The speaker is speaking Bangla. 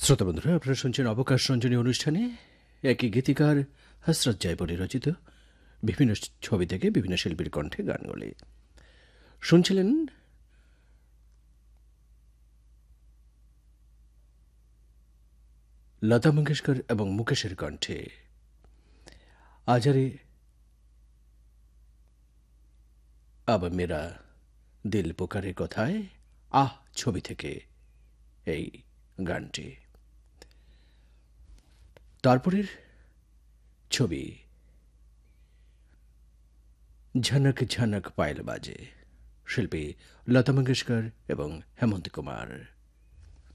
শ্রোতা বন্ধুরা, আপনারা শুনছেন অবকাশ রঞ্জনী অনুষ্ঠানে একই গীতিকার হসরত জয়পুরি রচিত বিভিন্ন ছবি থেকে বিভিন্ন শিল্পীর কণ্ঠে গানগুলি শুনছিলেন। লতা মঙ্গেশকর এবং মুকেশের কণ্ঠে আজারে আব মেরা দিল পোকারের কথায় আহ ছবি থেকে এই গানটি। তারপরের ছবি ঝনক ঝনক পায়েল বাজে, শিল্পী লতা মঙ্গেশকর এবং হেমন্ত কুমার।